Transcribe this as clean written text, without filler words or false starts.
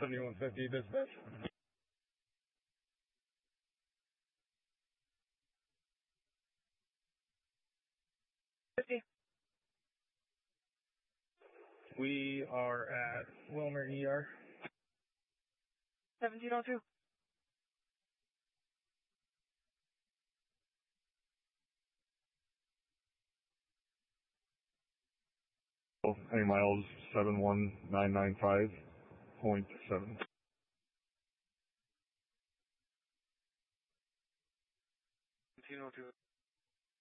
7150 dispatch. 50. We are at Wilmer ER. 1702. Any miles 71995.7. 1702.